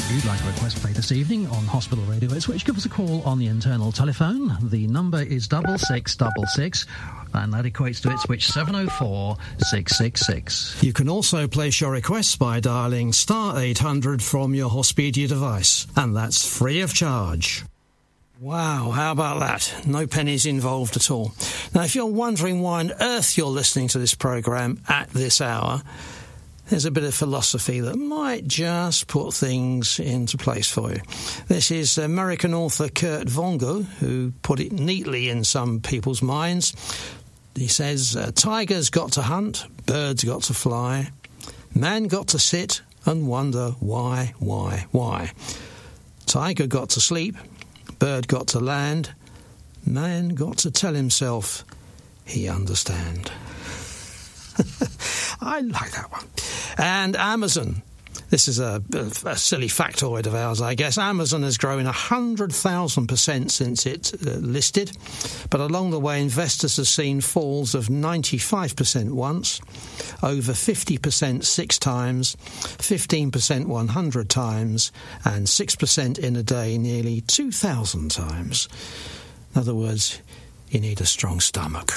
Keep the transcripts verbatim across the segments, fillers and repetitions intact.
If you'd like a request played this evening on Hospital Radio Ipswich, give us a call on the internal telephone. The number is double six double six, and that equates to Ipswich seven oh four six six six. You can also place your requests by dialling star eight hundred from your Hospedia device, and that's free of charge. Wow, how about that? No pennies involved at all. Now, if you're wondering why on earth you're listening to this programme at this hour, there's a bit of philosophy that might just put things into place for you. This is American author Kurt Vonnegut, who put it neatly in some people's minds. He says, tigers got to hunt, birds got to fly, man got to sit and wonder why, why, why. Tiger got to sleep, bird got to land, man got to tell himself he understand. I like that one. And Amazon. This is a, a silly factoid of ours, I guess. Amazon has grown one hundred thousand percent since it uh, listed, but along the way investors have seen falls of ninety-five percent once, over fifty percent six times, fifteen percent one hundred times, and six percent in a day nearly two thousand times. In other words, you need a strong stomach.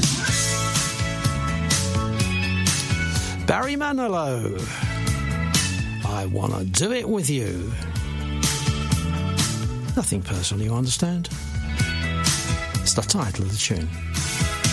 Barry Manilow, I Wanna Do It With You. Nothing personal, you understand? It's the title of the tune.